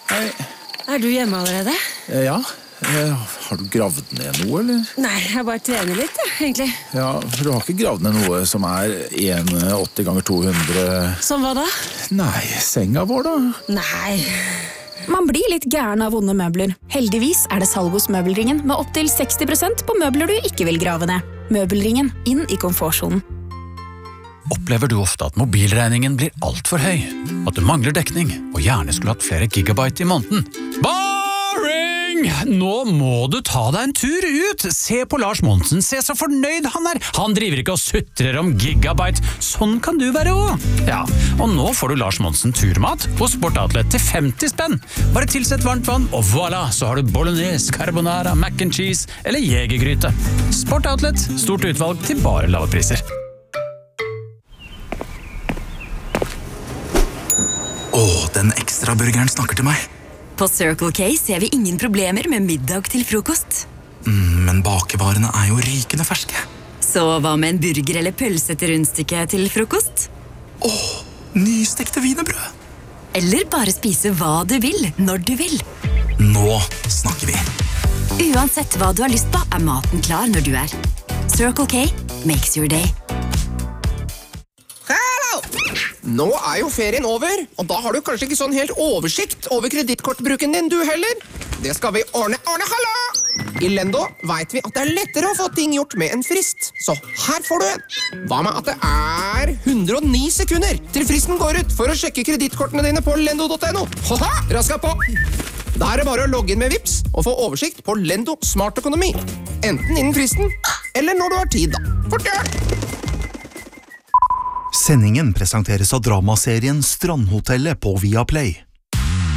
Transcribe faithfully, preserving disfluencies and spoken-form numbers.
Hei. Er du hjemme allerede? Eh, Ja. Eh, Har du gravd ned noe, eller? Nei, jeg bare trener litt, ja, egentlig. Ja, for du har ikke gravd ned noe som er en komma åtti ganger to hundre... Som hva da? Nei, senga vår da? Nei. Man blir litt gæren av vonde møbler. Heldigvis er det salg hos Møbelringen med opp til seksti prosent på møbler du ikke vil grave ned. Møbelringen, inn i komfortsonen. Opplever du ofte at mobilregningen blir alt for høy? At du mangler dekning, og gjerne skulle hatt flere gigabyte i måneden? Boring! Nå må du ta deg en tur ut! Se på Lars Monsen, se så fornøyd han er! Han driver ikke og sutrer om gigabyte. Sånn kan du være også. Ja, og nå får du Lars Monsen turmat hos Sportoutlet til femti spenn. Bare tilsett varmt vann, og voilà, så har du bolognese, carbonara, mac and cheese eller jegergryte. Sportoutlet, stort utvalg til bare lave priser. Åh, den ekstra burgeren snakker til meg. På Circle K ser vi ingen problemer med middag til frokost. Mm, men bakevarene er jo rykende ferske. Så hva med en burger eller pølse til rundstykke til frokost? Åh, nystekte wienerbrød. Eller bare spise hva du vil, når du vil. Nå snakker vi. Uansett hva du har lyst på, er maten klar når du er. Circle K makes your day. Nå er jo ferien over, og da har du kanskje ikke sånn helt oversikt over kredittkortbruken din du heller. Det skal vi ordne. Ordne, hallo! I Lendo vet vi at det er lettere å få ting gjort med en frist. Så her får du en. Hva med at det er hundre og ni sekunder til fristen går ut for å sjekke kredittkortene dine på lendo punktum no? Haha, raska på! Da er det bare å logge inn med Vips og få oversikt på Lendo Smart Økonomi. Enten innen fristen, eller når du har tid da. Fort gjør! Sendingen presenteres av dramaserien Strandhotellet på Viaplay.